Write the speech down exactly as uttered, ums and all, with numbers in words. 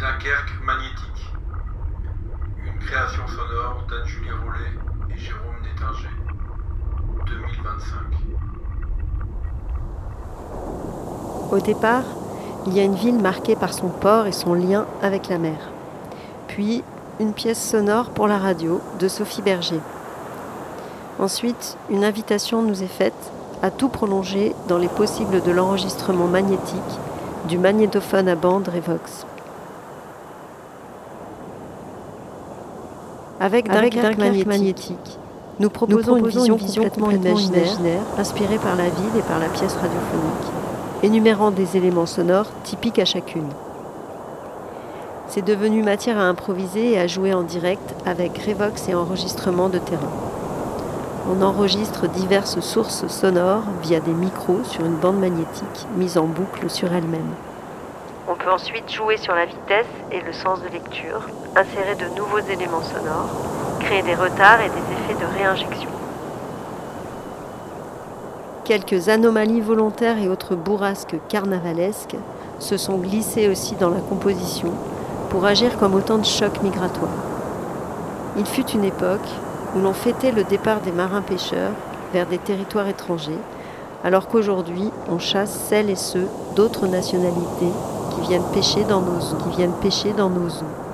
Dunkerque magnétique. Une création sonore d'Anne-Julie Rollet et Jérôme Nétinger. deux mille vingt-cinq. Au départ, il y a une ville marquée par son port et son lien avec la mer. Puis, une pièce sonore pour la radio de Sophie Berger. Ensuite, une invitation nous est faite à tout prolonger dans les possibles de l'enregistrement magnétique du magnétophone à bande Revox. Avec Dunkerque, Avec Dunkerque magnétique, magnétique, nous proposons, nous proposons une, vision une vision complètement, complètement imaginaire, imaginaire, inspirée par la ville et par la pièce radiophonique, énumérant des éléments sonores typiques à chacune. C'est devenu matière à improviser et à jouer en direct avec Revox et enregistrement de terrain. On enregistre diverses sources sonores via des micros sur une bande magnétique mise en boucle sur elle-même. On peut ensuite jouer sur la vitesse et le sens de lecture, insérer de nouveaux éléments sonores, créer des retards et des effets de réinjection. Quelques anomalies volontaires et autres bourrasques carnavalesques se sont glissées aussi dans la composition pour agir comme autant de chocs migratoires. Il fut une époque où l'on fêtait le départ des marins-pêcheurs vers des territoires étrangers, alors qu'aujourd'hui on chasse celles et ceux d'autres nationalités qui viennent pêcher dans nos eaux, qui viennent pêcher dans nos eaux.